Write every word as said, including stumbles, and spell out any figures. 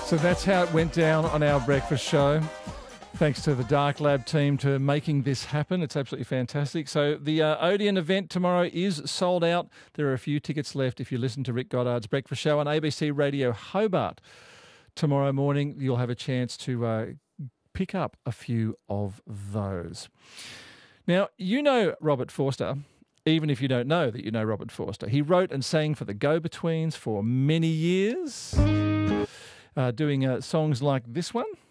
So that's how it went down on our breakfast show. Thanks to the Dark Lab team to making this happen. It's absolutely fantastic. So the uh, Odeon event tomorrow is sold out. There are a few tickets left. If you listen to Rick Goddard's breakfast show on A B C Radio Hobart tomorrow morning, you'll have a chance to uh, pick up a few of those. Now, you know Robert Forster, even if you don't know that you know Robert Forster. He wrote and sang for the Go-Betweens for many years, uh, doing uh, songs like this one.